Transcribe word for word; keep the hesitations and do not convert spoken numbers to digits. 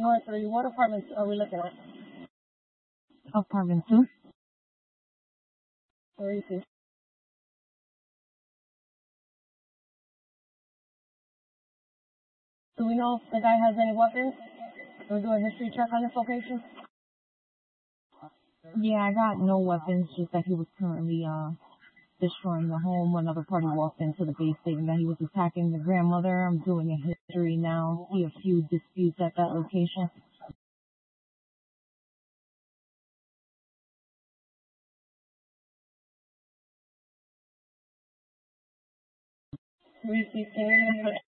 one three. What apartments are we looking at? Apartment two. Three two. Do we know if the guy has any weapons? Can we do a history check on this location? Yeah, I got no weapons, just that he was currently uh destroying the home. Another party walked into the base stating that he was attacking the grandmother. I'm doing a history now, see a few disputes at that location. Three sixteen.